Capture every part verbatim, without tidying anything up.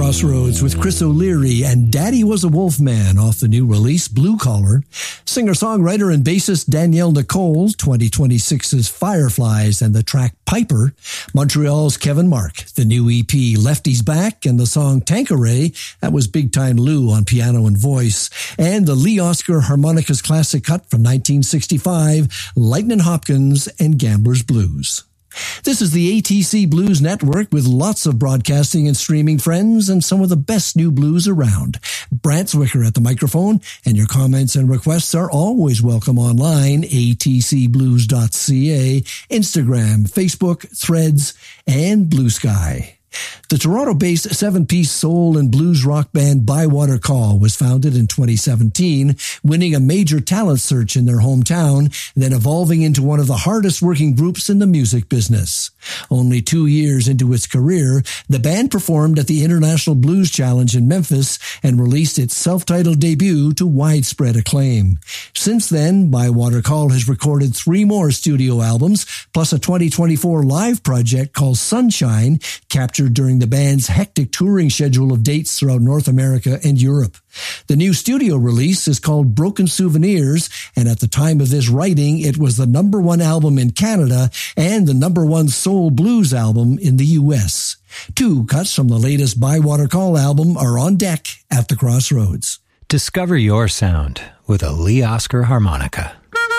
Crossroads with Chris O'Leary and Daddy Was a Wolfman off the new release Blue Collar. Singer-songwriter and bassist Danielle Nicole, twenty twenty-six's Fireflies and the track Piper. Montreal's Kevin Mark, the new E P Lefty's Back and the song Tanqueray, that was Big Time Lou on piano and voice. And the Lee Oscar Harmonicas classic cut from nineteen sixty-five, Lightnin' Hopkins and Gambler's Blues. This is the A T C Blues Network with lots of broadcasting and streaming friends and some of the best new blues around. Brant Zwicker at the microphone, and your comments and requests are always welcome online, a t c blues dot c a, Instagram, Facebook, Threads, and Blue Sky. The Toronto-based seven-piece soul and blues rock band Bywater Call was founded in twenty seventeen, winning a major talent search in their hometown, then evolving into one of the hardest-working groups in the music business. Only two years into its career, the band performed at the International Blues Challenge in Memphis and released its self-titled debut to widespread acclaim. Since then, Bywater Call has recorded three more studio albums, plus a twenty twenty-four live project called Sunshine, captured during the band's hectic touring schedule of dates throughout North America and Europe. The new studio release is called Broken Souvenirs, and at the time of this writing, it was the number one album in Canada and the number one soul blues album in the U S. Two cuts from the latest Bywater Call album are on deck at the Crossroads. Discover your sound with a Lee Oscar harmonica.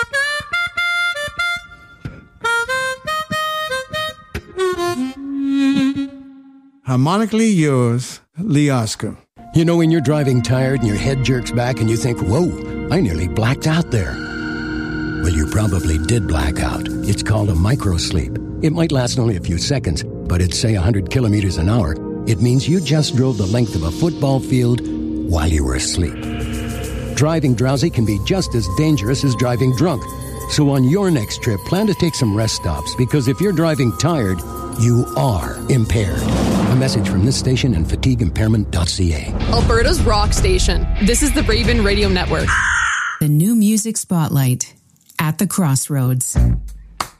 Harmonically yours, Lee Oscar. You know when you're driving tired and your head jerks back and you think, whoa, I nearly blacked out there. Well, you probably did black out. It's called a microsleep. It might last only a few seconds, but at, say, one hundred kilometers an hour, it means you just drove the length of a football field while you were asleep. Driving drowsy can be just as dangerous as driving drunk. So on your next trip, plan to take some rest stops, because if you're driving tired, you are impaired. A message from this station and fatigue impairment dot c a. Alberta's rock station. This is the Raven Radio Network. The new music spotlight at the Crossroads.